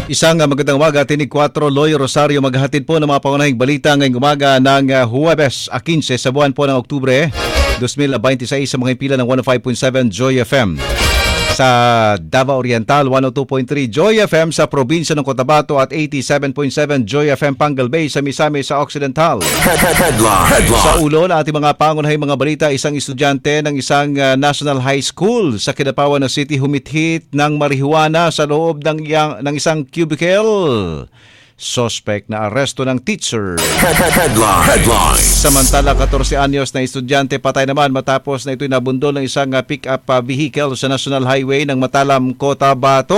Isang magandang umaga, tinig 4, Loy Rosario maghahatid po ng mga pangunahing balita ngayong umaga ng Huwebes 15 sa buwan po ng Oktubre 2026 sa mga pila ng 105.7 Joy FM. Sa Davao Oriental, 102.3 Joy FM sa probinsya ng Cotabato at 87.7 Joy FM Pangal Bay sa Misamis sa Occidental. Sa ulo ng ating mga pangunahing mga balita, isang estudyante ng isang National High School sa Kidapawan na City humithit ng marihuana sa loob ng isang cubicle. Suspect na aresto ng teacher. Samantala, 14 anyos na estudyante patay naman matapos na ito'y nabundol ng isang pick-up vehicle sa National Highway ng Matalam, Cotabato.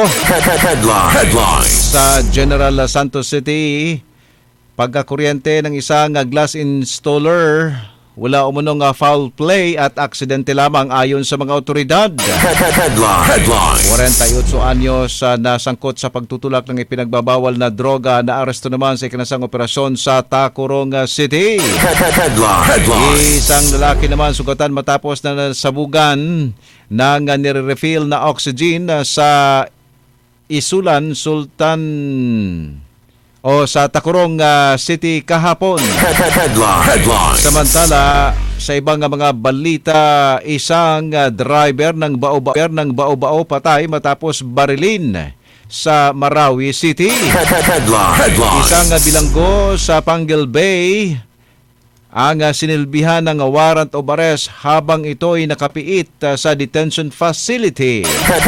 Sa General Santos City, pagkakuryente ng isang glass installer, wala umunong foul play at aksidente lamang ayon sa mga otoridad. 48 anyos na sangkot sa pagtutulak ng ipinagbabawal na droga na aresto naman sa ikinasang operasyon sa Tacurong City. Isang lalaki naman sugatan matapos na nasabugan ng nire-refill na oxygen sa Isulan, Sultan o sa Tacurong City kahapon. Samantala, sa ibang mga balita, isang driver ng bao-bao patay matapos barilin sa Marawi City. Isang bilanggo sa Pangal Bay ang sinilbihan ng warrant of arrest habang ito'y nakapiit sa detention facility.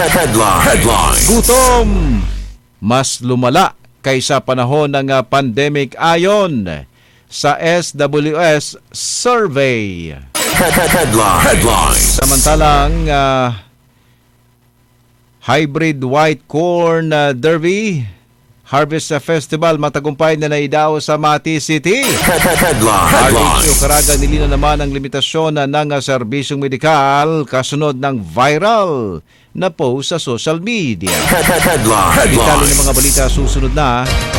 Gutom mas lumala kaysa panahon ng pandemic ayon sa SWS survey. Samantalang hybrid white corn derby harvest festival matagumpay na naidaos sa Mati City. RHO Caraga nilina naman ang limitasyon ng serbisyong medikal kasunod ng viral na post sa social media. Detalye ng mga balita susunod na.